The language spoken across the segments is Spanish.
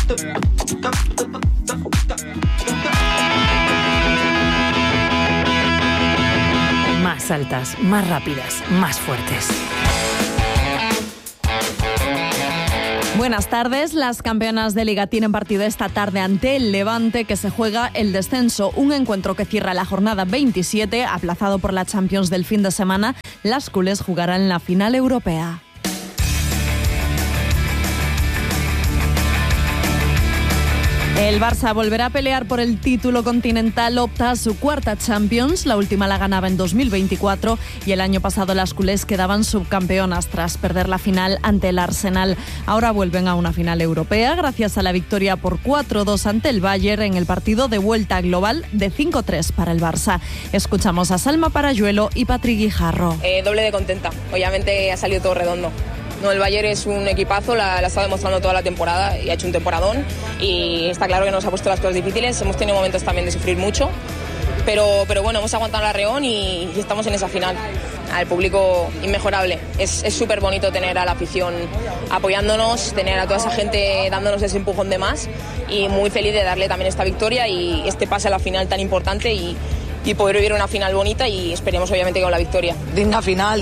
Más altas, más rápidas, más fuertes. Buenas tardes. Las campeonas de Liga tienen partido esta tarde ante el Levante, que se juega el descenso. Un encuentro que cierra la jornada 27, aplazado por la Champions del fin de semana. Las culés jugarán la final europea. El Barça volverá a pelear por el título continental, opta a su cuarta Champions, la última la ganaba en 2024 y el año pasado las culés quedaban subcampeonas tras perder la final ante el Arsenal. Ahora vuelven a una final europea gracias a la victoria por 4-2 ante el Bayern en el partido de vuelta global de 5-3 para el Barça. Escuchamos a Salma Parayuelo y Patri Guijarro. Doble de contenta, obviamente ha salido todo redondo. No, el Bayern es un equipazo, la ha estado demostrando toda la temporada y ha hecho un temporadón y está claro que nos ha puesto las cosas difíciles, hemos tenido momentos también de sufrir mucho, pero bueno, hemos aguantado la arreón y estamos en esa final. Al público inmejorable, es súper bonito tener a la afición apoyándonos, tener a toda esa gente dándonos ese empujón de más y muy feliz de darle también esta victoria y este pase a la final tan importante y poder vivir una final bonita y esperemos obviamente con la victoria. Digna final,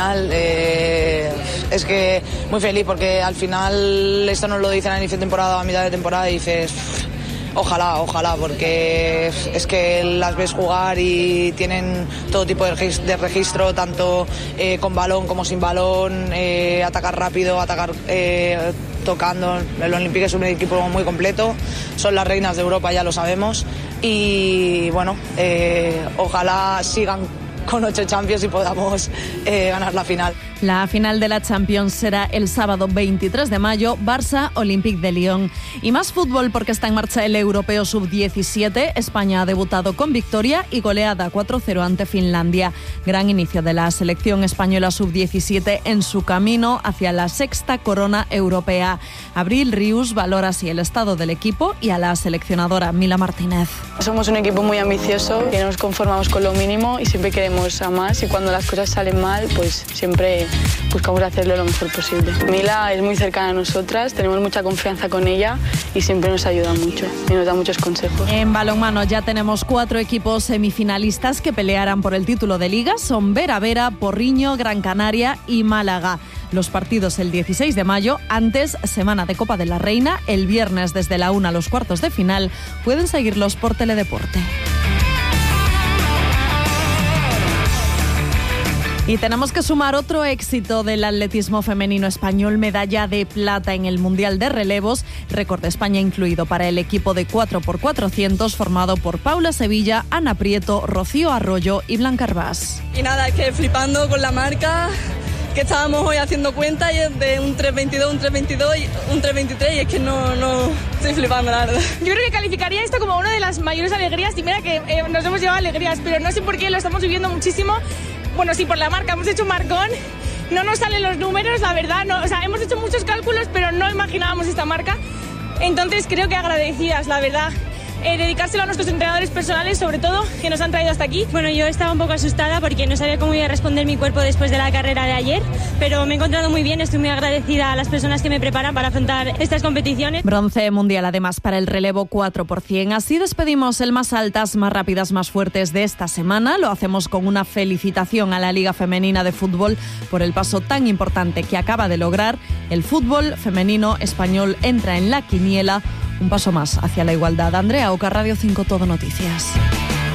es que muy feliz porque al final esto nos lo dicen a inicio de temporada, a mitad de temporada y dices ojalá, porque es que las ves jugar y tienen todo tipo de registro, tanto con balón como sin balón, atacar rápido, atacar tocando. El Olympique es un equipo muy completo, son las reinas de Europa, ya lo sabemos, y bueno, ojalá sigan con 8 Champions y podamos ganar la final. La final de la Champions será el sábado 23 de mayo, Barça-Olympique de Lyon. Y más fútbol porque está en marcha el Europeo Sub-17. España ha debutado con victoria y goleada 4-0 ante Finlandia. Gran inicio de la selección española Sub-17 en su camino hacia la sexta corona europea. Abril Rius valora así el estado del equipo y a la seleccionadora Mila Martínez. Somos un equipo muy ambicioso, que no nos conformamos con lo mínimo y siempre queremos a más, y cuando las cosas salen mal, pues siempre buscamos hacerlo lo mejor posible. Mila es muy cercana a nosotras, tenemos mucha confianza con ella y siempre nos ayuda mucho y nos da muchos consejos. En balonmano ya tenemos 4 equipos semifinalistas que pelearán por el título de Liga. Son Vera Vera, Porriño, Gran Canaria y Málaga. Los partidos el 16 de mayo, antes semana de Copa de la Reina, el viernes desde la 1 a los cuartos de final. Pueden seguirlos por Teledeporte. Y tenemos que sumar otro éxito del atletismo femenino español, medalla de plata en el Mundial de Relevos, récord de España incluido para el equipo de 4x400 formado por Paula Sevilla, Ana Prieto, Rocío Arroyo y Blanca Arbás. Y nada, es que flipando con la marca, que estábamos hoy haciendo cuenta y de un 3.22, un 3.22 y un 3.23 y es que no estoy flipando, la verdad. Yo creo que calificaría esto como una de las mayores alegrías y mira que nos hemos llevado alegrías, pero no sé por qué lo estamos viviendo muchísimo. Bueno, sí, por la marca, hemos hecho un marcón, no nos salen los números, la verdad, no, o sea, hemos hecho muchos cálculos, pero no imaginábamos esta marca, entonces creo que agradecidas, la verdad. Dedicárselo a nuestros entrenadores personales, sobre todo, que nos han traído hasta aquí. Bueno, yo estaba un poco asustada porque no sabía cómo iba a responder mi cuerpo después de la carrera de ayer, pero me he encontrado muy bien, estoy muy agradecida a las personas que me preparan para afrontar estas competiciones. Bronce mundial además para el relevo 4x100. Así despedimos el más altas, más rápidas, más fuertes de esta semana. Lo hacemos con una felicitación a la Liga Femenina de Fútbol por el paso tan importante que acaba de lograr. El fútbol femenino español entra en la quiniela. Un paso más hacia la igualdad. Andrea Oca, Radio 5 Todo Noticias.